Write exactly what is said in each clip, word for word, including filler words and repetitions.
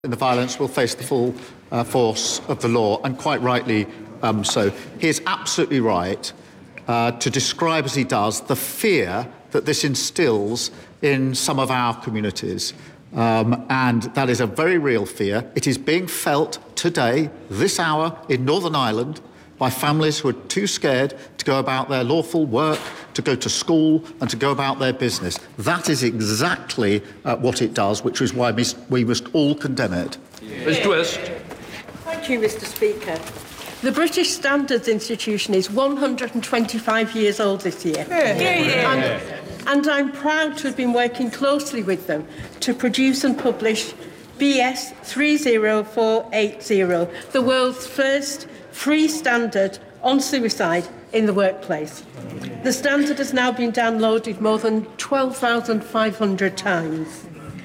in the violence will face the full uh, force of the law, and quite rightly um, so. He is absolutely right uh, to describe as he does the fear that this instills in some of our communities. Um, and that is a very real fear. It is being felt today, this hour, in Northern Ireland, by families who are too scared to go about their lawful work, to go to school and to go about their business. That is exactly uh, what it does, which is why we, we must all condemn it. Yeah. Miz Twist. Thank you, Mr Speaker. The British Standards Institution is one hundred and twenty-five years old this year. Yeah. Yeah, yeah. And, and I'm proud to have been working closely with them to produce and publish B S three zero four eight zero, the world's first free standard on suicide in the workplace. The standard has now been downloaded more than twelve thousand five hundred times.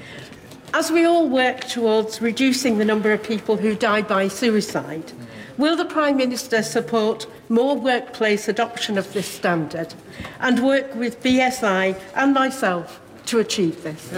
As we all work towards reducing the number of people who die by suicide, will the Prime Minister support more workplace adoption of this standard and work with B S I and myself to achieve this?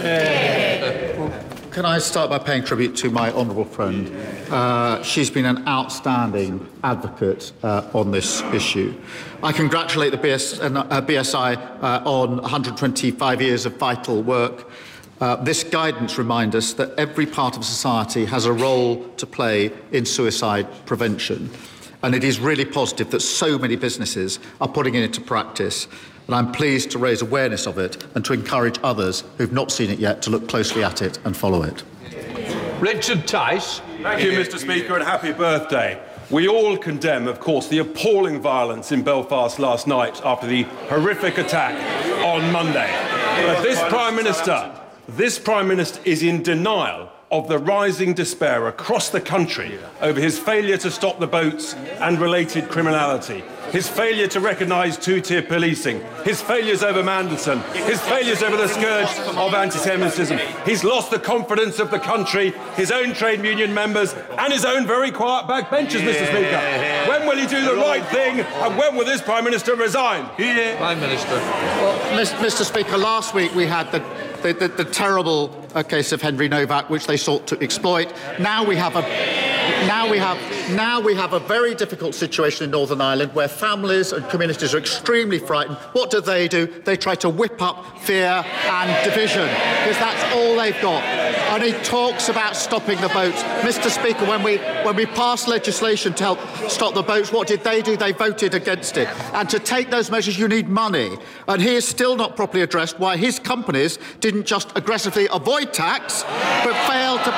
Yeah. Can I start by paying tribute to my honourable friend? Uh, she's been an outstanding advocate uh, on this issue. I congratulate the B S, uh, B S I uh, on one hundred twenty-five years of vital work. Uh, this guidance reminds us that every part of society has a role to play in suicide prevention. And it is really positive that so many businesses are putting it into practice. And I'm pleased to raise awareness of it and to encourage others who've not seen it yet to look closely at it and follow it. Richard Tice. Thank you, Mr Speaker, and happy birthday. We all condemn, of course, the appalling violence in Belfast last night after the horrific attack on Monday. But this Prime Minister, this Prime Minister is in denial of the rising despair across the country over his failure to stop the boats and related criminality, his failure to recognise two-tier policing, his failures over Mandelson, his failures over the scourge of anti-Semitism. He's lost the confidence of the country, his own trade union members and his own very quiet backbenchers, Mr Speaker. When will he do the right thing, and when will this Prime Minister resign? Prime Minister. Well, Mr Speaker, last week we had the The, the, the terrible uh, case of Henry Novak, which they sought to exploit. Now we have a, now we have, now we have a very difficult situation in Northern Ireland where families and communities are extremely frightened. What do they do? They try to whip up fear and division, because that's all they've got. And he talks about stopping the boats. Mister Speaker, when we, when we passed legislation to help stop the boats, what did they do? They voted against it. And to take those measures, you need money. And he is still not properly addressed why his companies didn't just aggressively avoid tax, but failed to